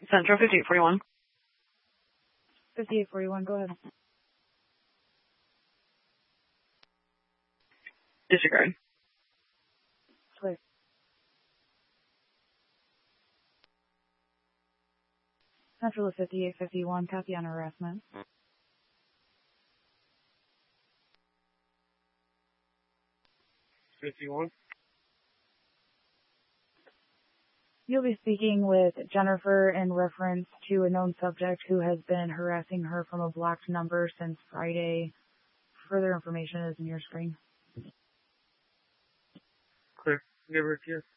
Central 5841. 5841, go ahead. Disregard. Clear. Central of 5851, copy on harassment. You'll be speaking with Jennifer in reference to a known subject who has been harassing her from a blocked number since Friday. Further information is in your screen. Clear. Give her a kiss.